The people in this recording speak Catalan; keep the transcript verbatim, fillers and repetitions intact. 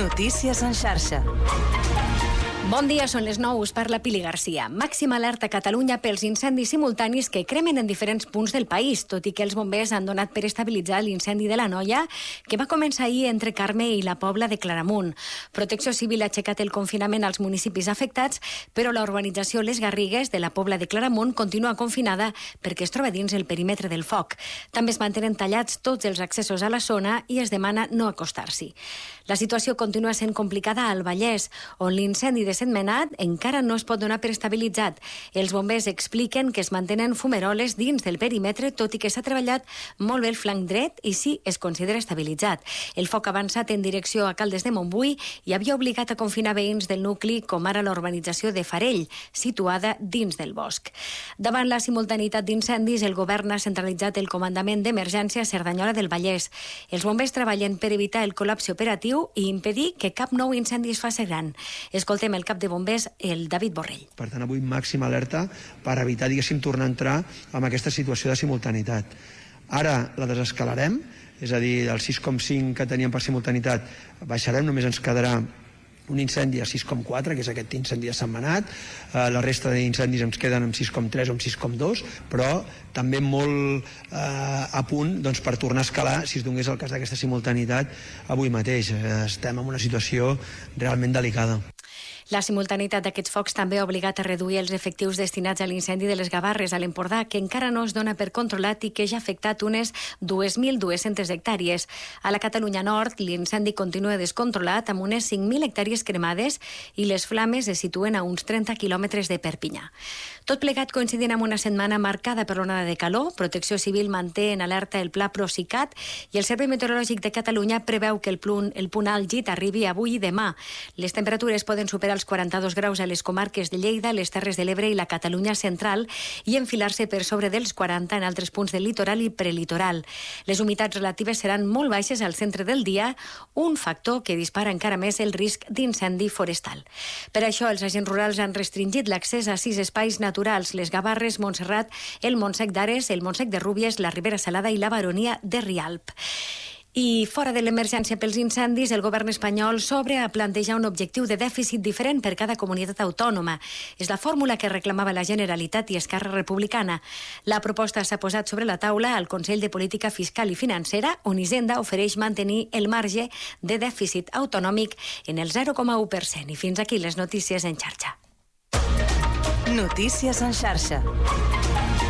Notícies en xarxa. Bon dia, són les nou, us parla Pili Garcia. Màxima alerta a Catalunya pels incendis simultanis que cremen en diferents punts del país, tot i que els bombers han donat per estabilitzar l'incendi de la Noia, que va començar ahir entre Carme i la Pobla de Claramunt. Protecció Civil ha aixecat el confinament als municipis afectats, però la urbanització Les Garrigues de la Pobla de Claramunt continua confinada perquè es troba dins el perímetre del foc. També es mantenen tallats tots els accessos a la zona i es demana no acostar-s'hi. La situació continua sent complicada al Vallès, on l'incendi de Sentmenat encara no es pot donar per estabilitzat. Els bombers expliquen que es mantenen fumeroles dins del perímetre, tot i que s'ha treballat molt bé el flanc dret i sí es considera estabilitzat. El foc ha avançat en direcció a Caldes de Montbui i havia obligat a confinar veïns del nucli, com ara l'urbanització de Farell, situada dins del bosc. Davant la simultaneïtat d'incendis, el govern ha centralitzat el comandament d'emergència a Cerdanyola del Vallès. Els bombers treballen per evitar el col·lapse operatiu i impedir que cap nou incendi es faci gran. Escoltem el cap de bombers, el David Borrell. Per tant, avui màxima alerta per evitar, diguéssim, tornar a entrar en aquesta situació de simultaneïtat. Ara la desescalarem, és a dir, el sis coma cinc que teníem per simultaneïtat baixarem, només ens quedarà un incendi a sis coma quatre, que és aquest incendi de Sentmenat. Eh, la resta d'incendis ens queden amb sis coma tres o amb sis coma dos, però també molt eh, a punt doncs, per tornar a escalar si es donés el cas d'aquesta simultaneïtat avui mateix. Eh, estem en una situació realment delicada. La simultaneïtat d'aquests focs també ha obligat a reduir els efectius destinats a l'incendi de les Gavarres a l'Empordà, que encara no es dona per controlat i que ja ha afectat unes dues mil dues-centes hectàrees. A la Catalunya Nord, l'incendi continua descontrolat amb unes cinc mil hectàrees cremades i les flames es situen a uns trenta quilòmetres de Perpinyà. Tot plegat coincidint amb una setmana marcada per l'onada de calor. Protecció Civil manté en alerta el pla Procicat i el Servei Meteorològic de Catalunya preveu que el punt, el punt àlgid arribi avui i demà. Les temperatures poden superar els quaranta-dos graus a les comarques de Lleida, les Terres de l'Ebre i la Catalunya central i enfilar-se per sobre dels quaranta en altres punts del litoral i prelitoral. Les humitats relatives seran molt baixes al centre del dia, un factor que dispara encara més el risc d'incendi forestal. Per això, els agents rurals han restringit l'accés a sis espais naturals: les Gavarres, Montserrat, el Montsec d'Ares, el Montsec de Rúbies, la Ribera Salada i la Baronia de Rialp. I fora de l'emergència pels incendis, el govern espanyol s'obre a plantejar un objectiu de dèficit diferent per cada comunitat autònoma. És la fórmula que reclamava la Generalitat i Esquerra Republicana. La proposta s'ha posat sobre la taula al Consell de Política Fiscal i Financera, on Hisenda ofereix mantenir el marge de dèficit autonòmic en el zero coma u per cent. I fins aquí les notícies en xarxa. Notícies en xarxa.